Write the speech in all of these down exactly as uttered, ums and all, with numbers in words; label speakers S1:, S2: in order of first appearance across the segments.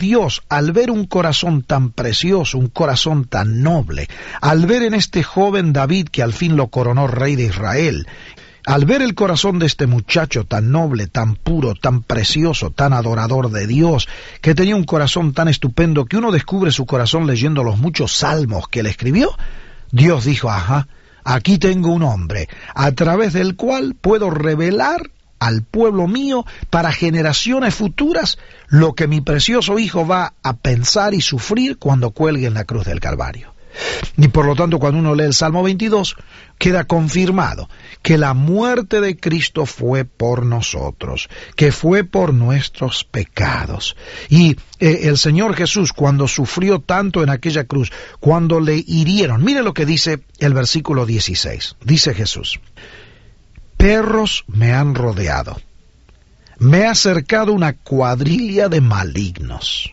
S1: Dios, al ver un corazón tan precioso, un corazón tan noble, al ver en este joven David que al fin lo coronó rey de Israel, al ver el corazón de este muchacho tan noble, tan puro, tan precioso, tan adorador de Dios, que tenía un corazón tan estupendo que uno descubre su corazón leyendo los muchos salmos que él escribió, Dios dijo, ajá, aquí tengo un hombre, a través del cual puedo revelar al pueblo mío para generaciones futuras lo que mi precioso hijo va a pensar y sufrir cuando cuelgue en la cruz del Calvario. Y por lo tanto, cuando uno lee el Salmo veintidós, queda confirmado que la muerte de Cristo fue por nosotros, que fue por nuestros pecados. Y eh, el Señor Jesús, cuando sufrió tanto en aquella cruz, cuando le hirieron, mire lo que dice el versículo dieciséis, dice Jesús, perros me han rodeado, me ha acercado una cuadrilla de malignos.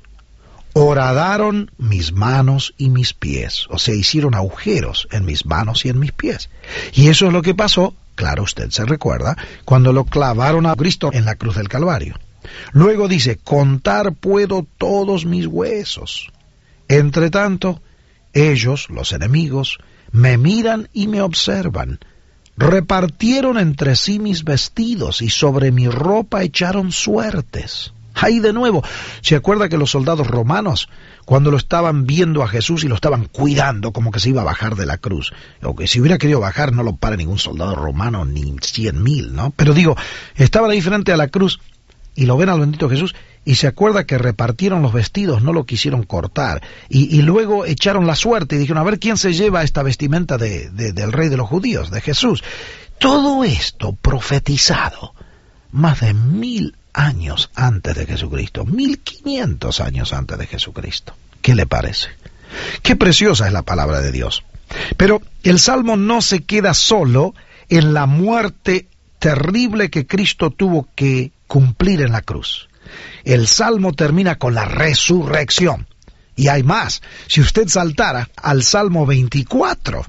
S1: Horadaron mis manos y mis pies, o sea, hicieron agujeros en mis manos y en mis pies. Y eso es lo que pasó, claro, usted se recuerda, cuando lo clavaron a Cristo en la cruz del Calvario. Luego dice, contar puedo todos mis huesos. Entre tanto, ellos, los enemigos, me miran y me observan. Repartieron entre sí mis vestidos y sobre mi ropa echaron suertes. Ahí de nuevo, ¿se acuerda que los soldados romanos, cuando lo estaban viendo a Jesús y lo estaban cuidando como que se iba a bajar de la cruz, o que si hubiera querido bajar no lo para ningún soldado romano, ni cien mil, ¿no? Pero digo, estaban ahí frente a la cruz y lo ven al bendito Jesús y se acuerda que repartieron los vestidos, no lo quisieron cortar, y, y luego echaron la suerte y dijeron, a ver quién se lleva esta vestimenta de, de, del rey de los judíos, de Jesús. Todo esto profetizado más de mil años antes de Jesucristo, mil quinientos años antes de Jesucristo. ¿Qué le parece? Qué preciosa es la palabra de Dios. Pero el Salmo no se queda solo en la muerte terrible que Cristo tuvo que cumplir en la cruz. El Salmo termina con la resurrección. Y hay más. Si usted saltara al Salmo veinticuatro,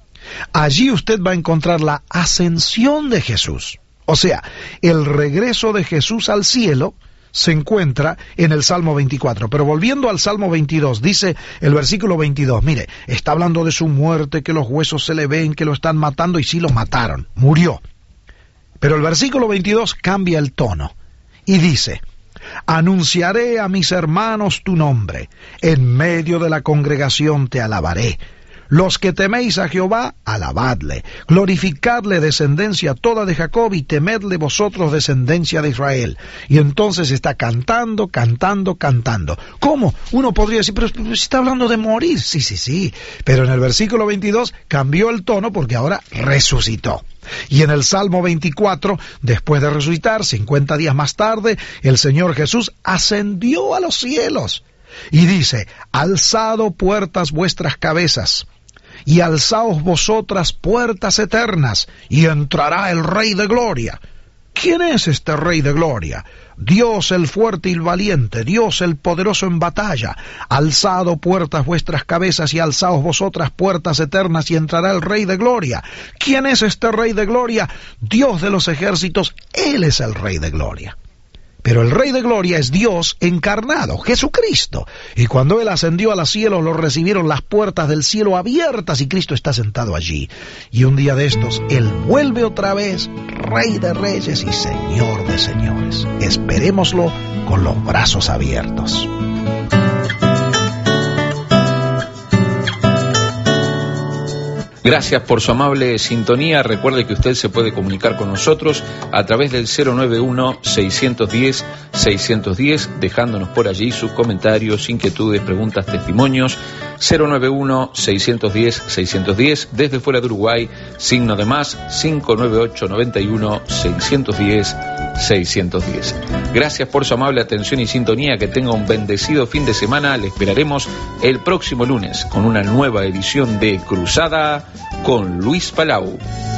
S1: allí usted va a encontrar la ascensión de Jesús. O sea, el regreso de Jesús al cielo se encuentra en el Salmo veinticuatro. Pero volviendo al Salmo veintidós, dice el versículo veintidós, mire, está hablando de su muerte, que los huesos se le ven, que lo están matando, y sí lo mataron, murió. Pero el versículo veintidós cambia el tono y dice, anunciaré a mis hermanos tu nombre, en medio de la congregación te alabaré. Los que teméis a Jehová, alabadle, glorificadle descendencia toda de Jacob y temedle vosotros descendencia de Israel. Y entonces está cantando, cantando, cantando. ¿Cómo? Uno podría decir, pero, pero está hablando de morir. Sí, sí, sí. Pero en el versículo veintidós cambió el tono porque ahora resucitó. Y en el Salmo veinticuatro, después de resucitar, cincuenta días más tarde, el Señor Jesús ascendió a los cielos. Y dice, alzado puertas vuestras cabezas, y alzaos vosotras puertas eternas, y entrará el Rey de Gloria. ¿Quién es este Rey de Gloria? Dios el fuerte y el valiente, Dios el poderoso en batalla. Alzado puertas vuestras cabezas, y alzaos vosotras puertas eternas, y entrará el Rey de Gloria. ¿Quién es este Rey de Gloria? Dios de los ejércitos, Él es el Rey de Gloria. Pero el Rey de Gloria es Dios encarnado, Jesucristo. Y cuando Él ascendió a los cielos, lo recibieron las puertas del cielo abiertas y Cristo está sentado allí. Y un día de estos, Él vuelve otra vez, Rey de Reyes y Señor de Señores. Esperémoslo con los brazos abiertos.
S2: Gracias por su amable sintonía. Recuerde que usted se puede comunicar con nosotros a través del cero nueve uno, seis uno cero, seis uno cero, dejándonos por allí sus comentarios, inquietudes, preguntas, testimonios. cero nueve uno, seis uno cero, seis uno cero, desde fuera de Uruguay, signo de más, cinco nueve ocho, nueve uno, seis uno cero, seis uno cero. Gracias por su amable atención y sintonía. Que tenga un bendecido fin de semana. Le esperaremos el próximo lunes con una nueva edición de Cruzada con Luis Palau.